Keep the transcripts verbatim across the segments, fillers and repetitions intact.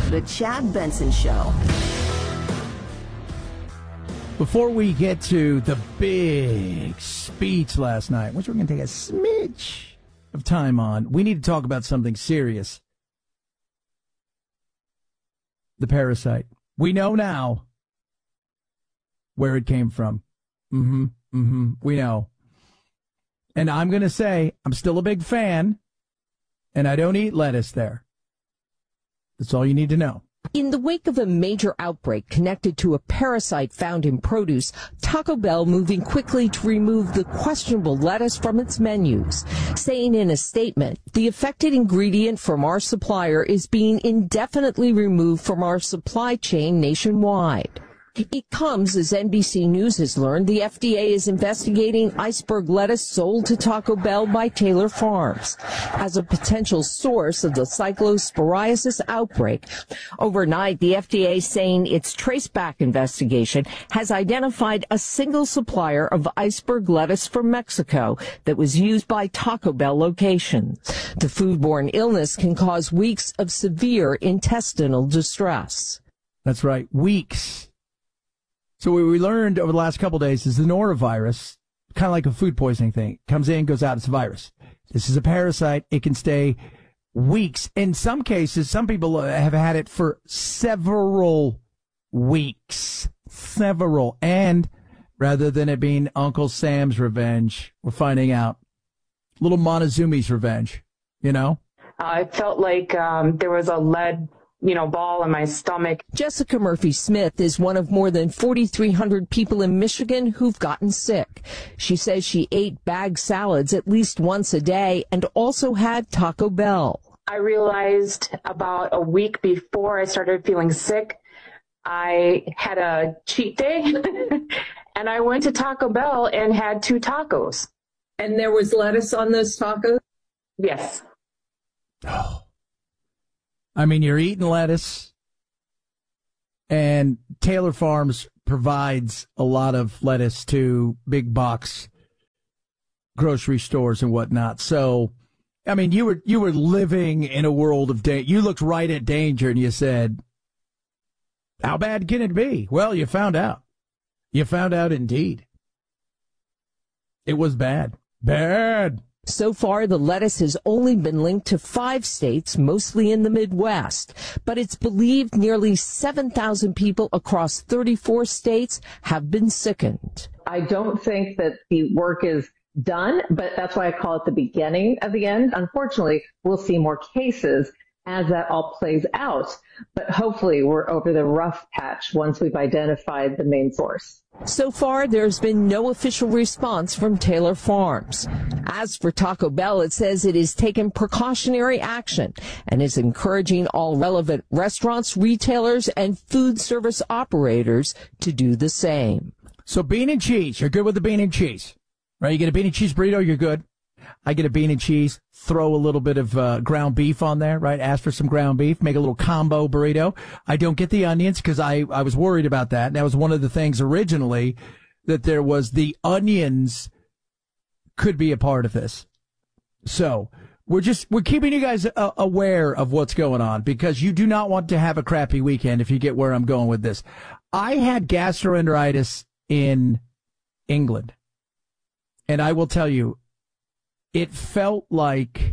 The Chad Benson Show. Before we get to the big speech last night, which we're going to take a smidge of time on, we need to talk about something serious. The parasite. We know now where it came from. Mm-hmm. Mm-hmm. We know. And I'm going to say I'm still a big fan, and I don't eat lettuce there. That's all you need to know. In the wake of a major outbreak connected to a parasite found in produce, Taco Bell moving quickly to remove the questionable lettuce from its menus, saying in a statement, the affected ingredient from our supplier is being indefinitely removed from our supply chain nationwide. It comes as N B C News has learned the F D A is investigating iceberg lettuce sold to Taco Bell by Taylor Farms as a potential source of the cyclosporiasis outbreak. Overnight, the F D A saying its traceback investigation has identified a single supplier of iceberg lettuce from Mexico that was used by Taco Bell locations. The foodborne illness can cause weeks of severe intestinal distress. That's right, weeks. So what we learned over the last couple of days is the norovirus, kind of like a food poisoning thing, comes in, goes out, it's a virus. This is a parasite. It can stay weeks. In some cases, some people have had it for several weeks. Several. And rather than it being Uncle Sam's revenge, we're finding out little Montezumi's revenge, you know? I felt like um, there was a lead you know, ball in my stomach. Jessica Murphy-Smith is one of more than forty-three hundred people in Michigan who've gotten sick. She says she ate bagged salads at least once a day and also had Taco Bell. I realized about a week before I started feeling sick, I had a cheat day and I went to Taco Bell and had two tacos. And there was lettuce on those tacos? Yes. Oh. I mean, you're eating lettuce, and Taylor Farms provides a lot of lettuce to big box grocery stores and whatnot. So, I mean, you were you were living in a world of danger. You looked right at danger, and you said, how bad can it be? Well, you found out. You found out indeed. It was bad. Bad. So far, the lettuce has only been linked to five states, mostly in the Midwest, but it's believed nearly seven thousand people across thirty-four states have been sickened. I don't think that the work is done, but that's why I call it the beginning of the end. Unfortunately, we'll see more cases as that all plays out, but hopefully we're over the rough patch once we've identified the main source. So far, there's been no official response from Taylor Farms. As for Taco Bell, it says it has taken precautionary action and is encouraging all relevant restaurants, retailers, and food service operators to do the same. So bean and cheese, you're good with the bean and cheese, right? You get a bean and cheese burrito, you're good. I get a bean and cheese, throw a little bit of uh, ground beef on there, right? Ask for some ground beef, make a little combo burrito. I don't get the onions because I, I was worried about that. And that was one of the things originally, that there was the onions could be a part of this. So we're just, we're keeping you guys uh, aware of what's going on, because you do not want to have a crappy weekend, if you get where I'm going with this. I had gastroenteritis in England, and I will tell you, it felt like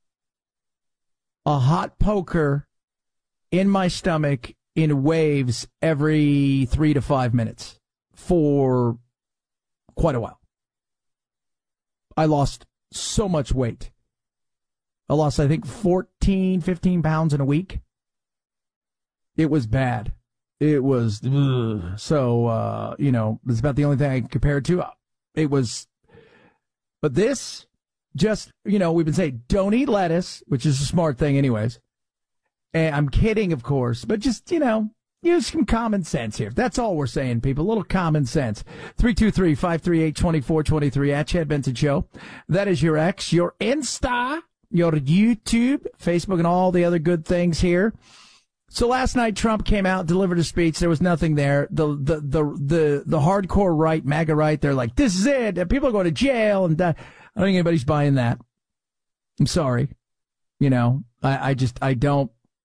a hot poker in my stomach in waves every three to five minutes for quite a while. I lost so much weight. I lost, I think, fourteen, fifteen pounds in a week. It was bad. It was, ugh. so, uh, you know, it's about the only thing I can compare it to. It was, but this, just, you know, we've been saying, don't eat lettuce, which is a smart thing anyways. And I'm kidding, of course, but just, you know, use some common sense here. That's all we're saying, people. A little common sense. three two three, five three eight, two four two three at Chad Benson Show. That is your X, your Insta, your YouTube, Facebook, and all the other good things here. So last night, Trump came out, delivered a speech. There was nothing there. The, the, the, the, the hardcore right, MAGA right, they're like, this is it. People are going to jail. And uh, I don't think anybody's buying that. I'm sorry. You know, I, I just, I don't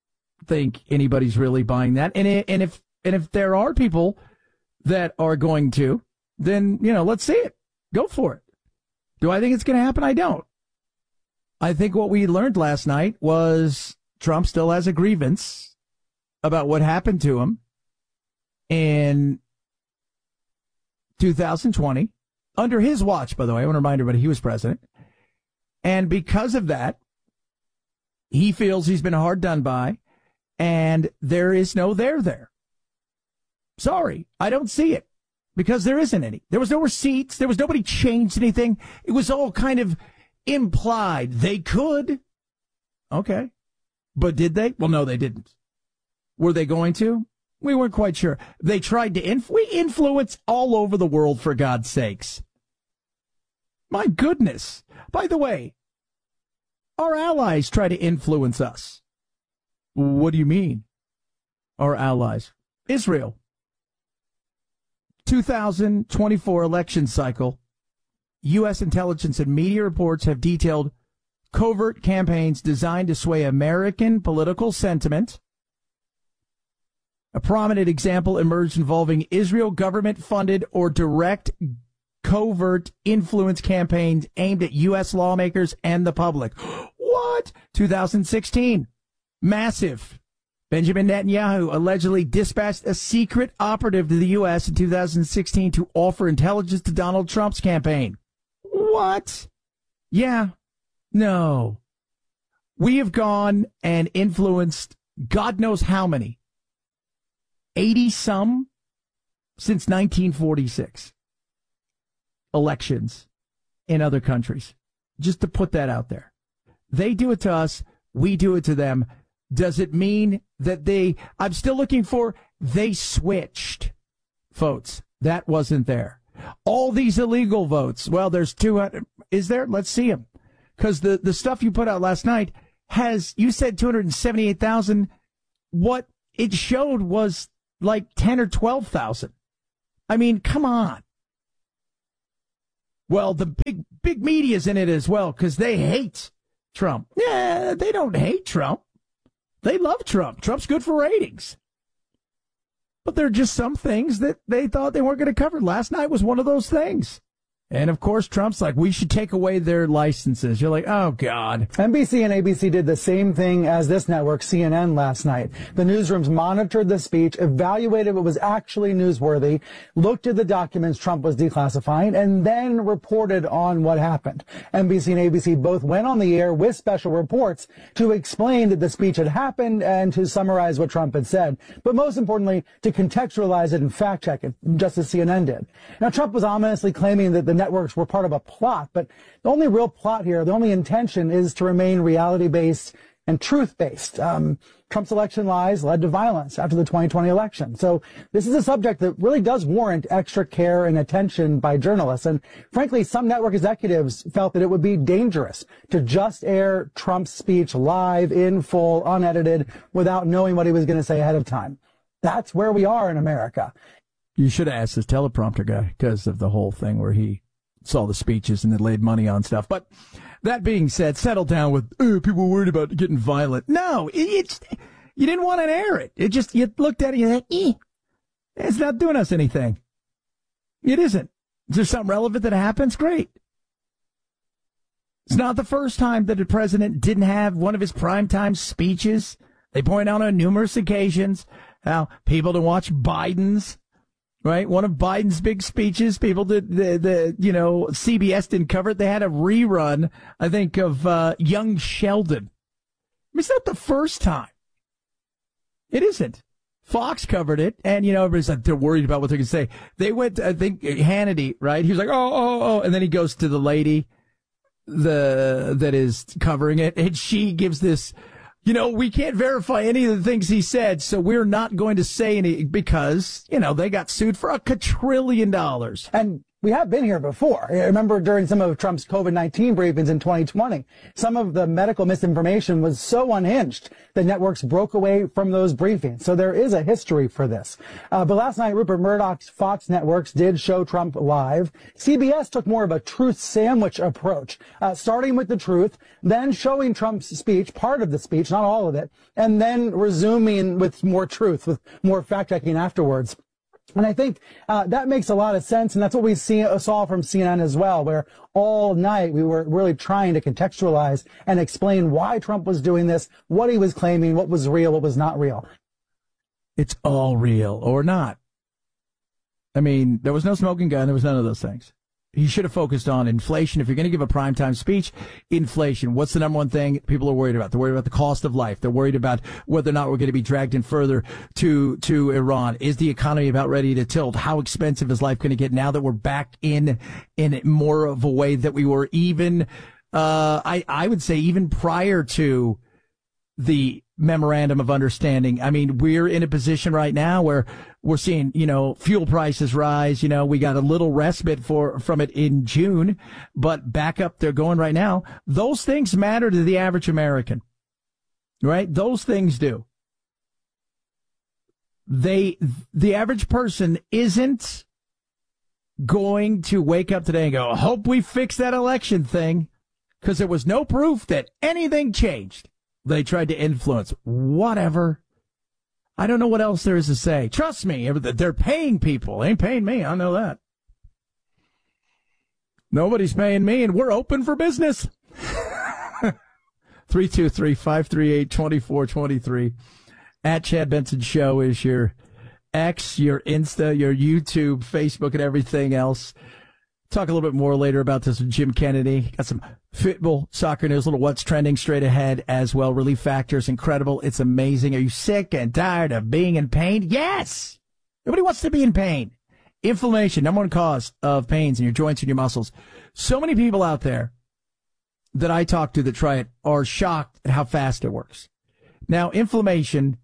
think anybody's really buying that. And it, and if and if there are people that are going to, then, you know, let's see it. Go for it. Do I think it's going to happen? I don't. I think what we learned last night was Trump still has a grievance about what happened to him in two thousand twenty, under his watch, by the way. I want to remind everybody he was president. And because of that, he feels he's been hard done by, and there is no there there. Sorry, I don't see it, because there isn't any. There was no receipts. There was nobody changed anything. It was all kind of implied. They could. Okay. But did they? Well, no, they didn't. Were they going to? We weren't quite sure. They tried to inf- we influence all over the world, for God's sakes. My goodness. By the way, our allies try to influence us. What do you mean? Our allies. Israel. two thousand twenty-four election cycle. U S intelligence and media reports have detailed covert campaigns designed to sway American political sentiment. A prominent example emerged involving Israel government-funded or direct covert influence campaigns aimed at U S lawmakers and the public. What? two thousand sixteen. Massive. Benjamin Netanyahu allegedly dispatched a secret operative to the U S in two thousand sixteen to offer intelligence to Donald Trump's campaign. What? Yeah. No. We have gone and influenced God knows how many. eighty some since nineteen forty-six. Elections in other countries. Just to put that out there. They do it to us. We do it to them. Does it mean that they, I'm still looking for, they switched votes. That wasn't there. All these illegal votes. Well, there's two hundred. Is there? Let's see them. Because the, the stuff you put out last night has, you said two hundred seventy-eight thousand. What it showed was like ten or twelve thousand. I mean, come on. Well, the big, big media's in it as well because they hate Trump. Yeah, they don't hate Trump. They love Trump. Trump's good for ratings. But there are just some things that they thought they weren't going to cover. Last night was one of those things. And, of course, Trump's like, we should take away their licenses. You're like, oh, God. N B C and A B C did the same thing as this network, C N N, last night. The newsrooms monitored the speech, evaluated what was actually newsworthy, looked at the documents Trump was declassifying, and then reported on what happened. N B C and A B C both went on the air with special reports to explain that the speech had happened and to summarize what Trump had said. But most importantly, to contextualize it and fact-check it, just as C N N did. Now, Trump was ominously claiming that the networks were part of a plot, but the only real plot here, the only intention is to remain reality-based and truth-based. Um, Trump's election lies led to violence after the twenty twenty election. So this is a subject that really does warrant extra care and attention by journalists. And frankly, some network executives felt that it would be dangerous to just air Trump's speech live, in full, unedited, without knowing what he was going to say ahead of time. That's where we are in America. You should have asked this teleprompter guy because of the whole thing where he saw the speeches and then laid money on stuff. But that being said, settle down with, oh, people worried about getting violent. No, it, it's, you didn't want to air it. It just, you looked at it and you thought, eh, it's not doing us anything. It isn't. Is there something relevant that happens? Great. It's not the first time that a president didn't have one of his primetime speeches. They point out on numerous occasions how people don't watch Biden's. Right, one of Biden's big speeches, people did the, the, you know, C B S didn't cover it. They had a rerun, I think, of uh, Young Sheldon. I mean, it's not the first time. It isn't. Fox covered it, and, you know, everybody's like, they're worried about what they're going to say. They went, I think, Hannity, right? He was like, oh, oh, oh, and then he goes to the lady the that is covering it, and she gives this, you know, we can't verify any of the things he said, so we're not going to say any because, you know, they got sued for a quadrillion dollars. And we have been here before. I remember during some of Trump's COVID nineteen briefings in twenty twenty, some of the medical misinformation was so unhinged that networks broke away from those briefings. So there is a history for this. Uh, but last night, Rupert Murdoch's Fox Networks did show Trump live. C B S took more of a truth sandwich approach, uh, starting with the truth, then showing Trump's speech, part of the speech, not all of it, and then resuming with more truth, with more fact-checking afterwards. And I think uh, that makes a lot of sense, and that's what we see, saw from C N N as well, where all night we were really trying to contextualize and explain why Trump was doing this, what he was claiming, what was real, what was not real. It's all real or not. I mean, there was no smoking gun. There was none of those things. He should have focused on inflation. If you're going to give a primetime speech, inflation. What's the number one thing people are worried about? They're worried about the cost of life. They're worried about whether or not we're going to be dragged in further to to Iran. Is the economy about ready to tilt? How expensive is life going to get now that we're back in in more of a way that we were even, uh, I, I would say even prior to the memorandum of understanding. I mean, we're in a position right now where we're seeing, you know, fuel prices rise. You know, we got a little respite for from it in June, but back up they're going right now. Those things matter to the average American, right? Those things do. They, the average person isn't going to wake up today and go, hope we fix that election thing, because there was no proof that anything changed. They tried to influence. Whatever. I don't know what else there is to say. Trust me, they're paying people. They ain't paying me. I know that. Nobody's paying me, and we're open for business. three two three, five three eight, two four two three. At Chad Benson Show is your X, your Insta, your YouTube, Facebook, and everything else. Talk a little bit more later about this with Jim Kennedy. Got some football, soccer news, a little what's trending straight ahead as well. Relief Factor is incredible. It's amazing. Are you sick and tired of being in pain? Yes. Nobody wants to be in pain. Inflammation, number one cause of pains in your joints and your muscles. So many people out there that I talk to that try it are shocked at how fast it works. Now, inflammation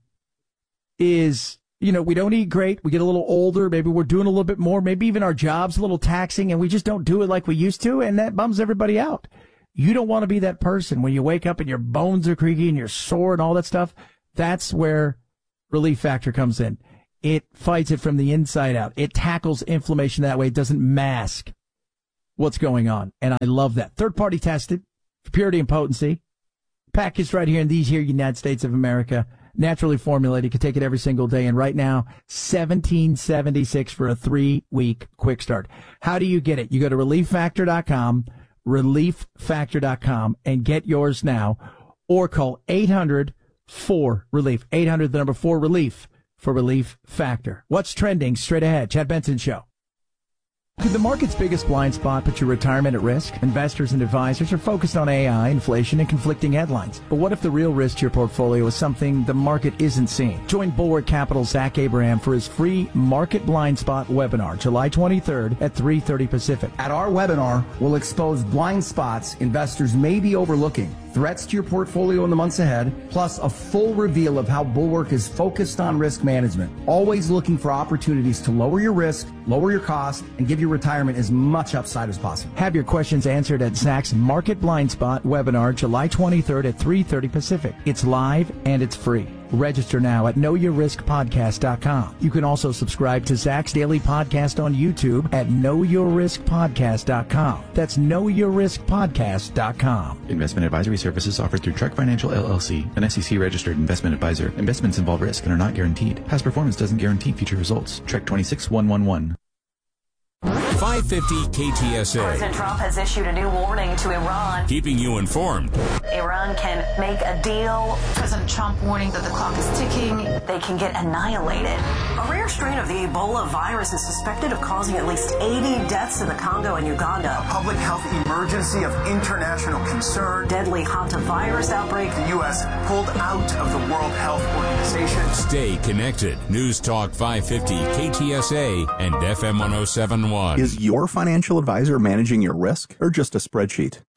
is, you know, we don't eat great. We get a little older. Maybe we're doing a little bit more. Maybe even our job's a little taxing and we just don't do it like we used to. And that bums everybody out. You don't want to be that person when you wake up and your bones are creaky and you're sore and all that stuff. That's where Relief Factor comes in. It fights it from the inside out. It tackles inflammation that way. It doesn't mask what's going on. And I love that. Third party tested for purity and potency. Packaged right here in these here United States of America. Naturally formulated. You can take it every single day. And right now, seventeen seventy-six for a three-week quick start. How do you get it? You go to relief factor dot com, relief factor dot com, and get yours now. Or call eight hundred four relief. eight hundred, the number four, relief for Relief Factor. What's trending straight ahead? Chad Benson Show. Could the market's biggest blind spot put your retirement at risk? Investors and advisors are focused on A I, inflation, and conflicting headlines. But what if the real risk to your portfolio is something the market isn't seeing? Join Bulwark Capital's Zach Abraham for his free Market Blind Spot webinar, July twenty-third at three thirty Pacific. At our webinar, we'll expose blind spots investors may be overlooking, threats to your portfolio in the months ahead, plus a full reveal of how Bulwark is focused on risk management, always looking for opportunities to lower your risk, lower your cost, and give your retirement as much upside as possible. Have your questions answered at Zach's Market Blind Spot webinar, July twenty-third at three thirty Pacific. It's live and it's free. Register now at know your risk podcast dot com. You can also subscribe to Zach's daily podcast on YouTube at know your risk podcast dot com. That's know your risk podcast dot com. Investment advisory services offered through Trek Financial L L C, an S E C-registered investment advisor. Investments involve risk and are not guaranteed. Past performance doesn't guarantee future results. Trek twenty-six one one one. five fifty K T S A. President Trump has issued a new warning to Iran. Keeping you informed. Iran can make a deal. President Trump warning that the clock is ticking. They can get annihilated. A rare strain of the Ebola virus is suspected of causing at least eighty deaths in the Congo and Uganda. A public health emergency of international concern. Deadly hantavirus outbreak. The U S pulled out of the World Health Organization. Stay connected. News Talk five fifty K T S A and F M one oh seven point one. Is your financial advisor managing your risk or just a spreadsheet?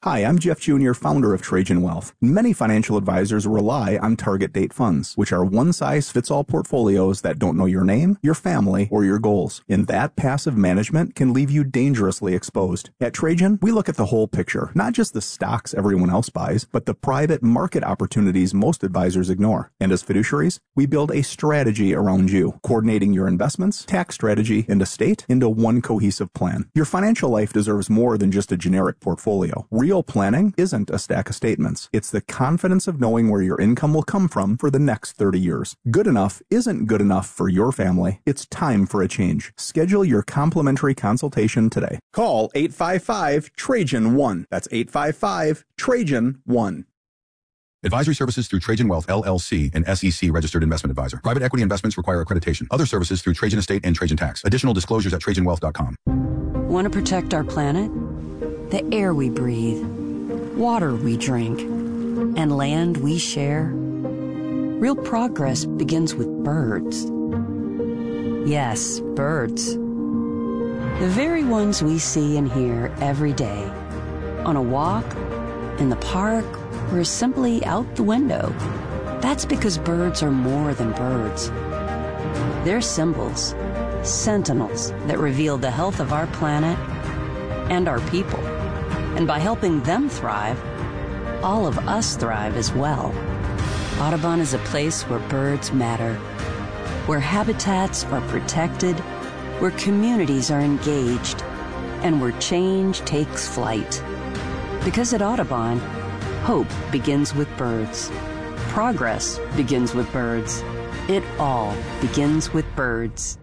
Hi, I'm Jeff Junior, founder of Trajan Wealth. Many financial advisors rely on target date funds, which are one-size-fits-all portfolios that don't know your name, your family, or your goals. And that passive management can leave you dangerously exposed. At Trajan, we look at the whole picture, not just the stocks everyone else buys, but the private market opportunities most advisors ignore. And as fiduciaries, we build a strategy around you, coordinating your investments, tax strategy, and estate into one cohesive plan. Your financial life deserves more than just a generic portfolio. Real planning isn't a stack of statements. It's the confidence of knowing where your income will come from for the next thirty years. Good enough isn't good enough for your family. It's time for a change. Schedule your complimentary consultation today. Call eight five five Trajan one. That's eight five five Trajan one. Advisory services through Trajan Wealth, L L C, an S E C registered investment advisor. Private equity investments require accreditation. Other services through Trajan Estate and Trajan Tax. Additional disclosures at trajan wealth dot com. Want to protect our planet? The air we breathe, water we drink, and land we share? Real progress begins with birds. Yes, birds. The very ones we see and hear every day. On a walk, in the park, or simply out the window. That's because birds are more than birds. They're symbols, sentinels that reveal the health of our planet and our people. And by helping them thrive, all of us thrive as well. Audubon is a place where birds matter, where habitats are protected, where communities are engaged, and where change takes flight. Because at Audubon, hope begins with birds. Progress begins with birds. It all begins with birds.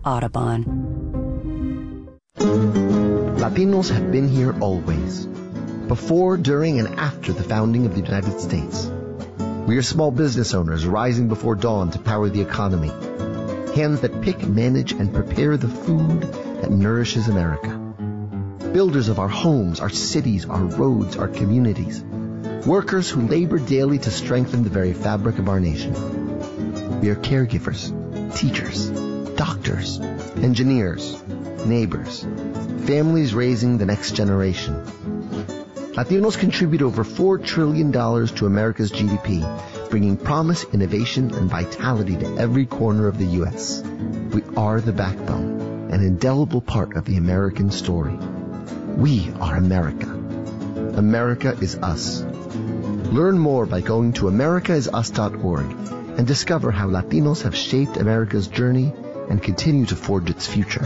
Audubon. Latinos have been here always, before, during, and after the founding of the United States. We are small business owners rising before dawn to power the economy, hands that pick, manage, and prepare the food that nourishes America. Builders of our homes, our cities, our roads, our communities. Workers who labor daily to strengthen the very fabric of our nation. We are caregivers, teachers, doctors, engineers, neighbors, families raising the next generation. Latinos contribute over four trillion dollars to America's G D P, bringing promise, innovation, and vitality to every corner of the U S. We are the backbone, an indelible part of the American story. We are America. America is us. Learn more by going to america is us dot org and discover how Latinos have shaped America's journey and continue to forge its future.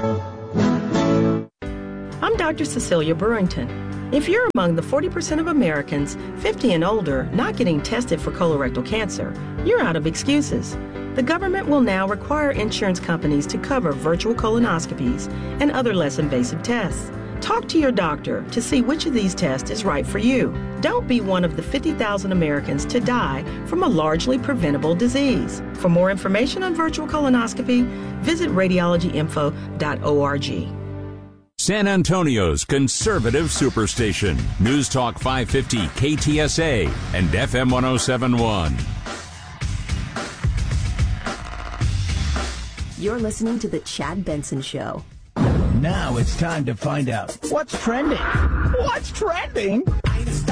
I'm Doctor Cecilia Burrington. If you're among the forty percent of Americans fifty and older not getting tested for colorectal cancer, you're out of excuses. The government will now require insurance companies to cover virtual colonoscopies and other less invasive tests. Talk to your doctor to see which of these tests is right for you. Don't be one of the fifty thousand Americans to die from a largely preventable disease. For more information on virtual colonoscopy, visit radiology info dot org. San Antonio's conservative superstation. News Talk five fifty K T S A and F M one oh seven point one. You're listening to The Chad Benson Show. Now it's time to find out what's trending. What's trending?